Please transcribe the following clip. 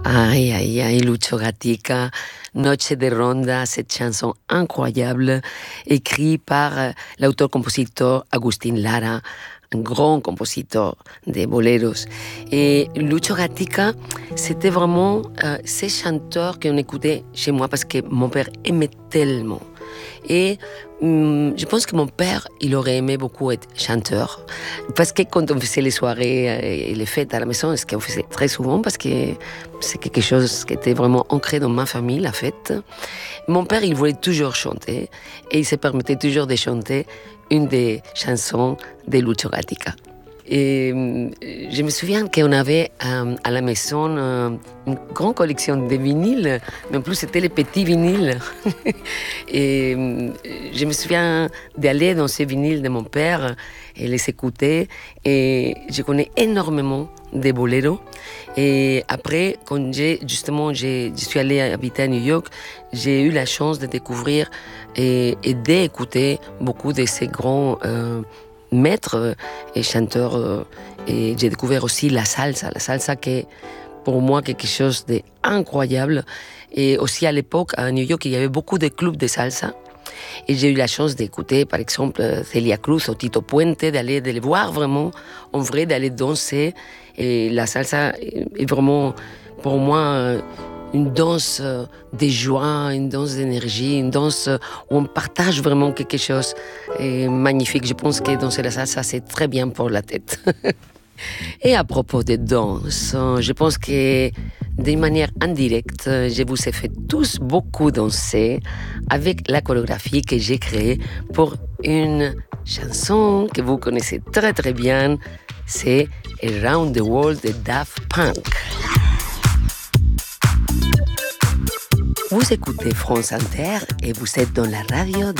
Aïe, aïe, aïe, Lucio Gatica, Noche de Ronda, cette chanson incroyable, écrite par l'auteur-compositeur Agustín Lara, un grand compositeur de boleros. Et Lucio Gatica, c'était vraiment ces chanteurs qu'on écoutait chez moi parce que mon père aimait tellement. Et je pense que mon père, il aurait aimé beaucoup être chanteur. Parce que quand on faisait les soirées et les fêtes à la maison, ce qu'on faisait très souvent, parce que c'est quelque chose qui était vraiment ancré dans ma famille, la fête. Mon père, il voulait toujours chanter et il se permettait toujours de chanter une des chansons de Lucio Gatica. Et je me souviens qu'on avait à la maison une grande collection de vinyles, mais en plus c'était les petits vinyles. Et je me souviens d'aller dans ces vinyles de mon père et les écouter. Et je connais énormément de boleros. Et après, quand je suis allée habiter à New York, j'ai eu la chance de découvrir et d'écouter beaucoup de ces grands maîtres et chanteurs. Et j'ai découvert aussi la salsa qui est pour moi quelque chose d'incroyable. Et aussi à l'époque, à New York, il y avait beaucoup de clubs de salsa. Et j'ai eu la chance d'écouter, par exemple, Celia Cruz ou Tito Puente, de les voir vraiment en vrai, d'aller danser. Et la salsa est vraiment, pour moi, une danse de joie, une danse d'énergie, une danse où on partage vraiment quelque chose de magnifique. Je pense que danser la salsa, c'est très bien pour la tête. Et à propos de danse, je pense que d'une manière indirecte, je vous ai fait tous beaucoup danser avec la chorégraphie que j'ai créée pour une chanson que vous connaissez très très bien, c'est Around the World de Daft Punk. Vous écoutez France Inter et vous êtes dans la radio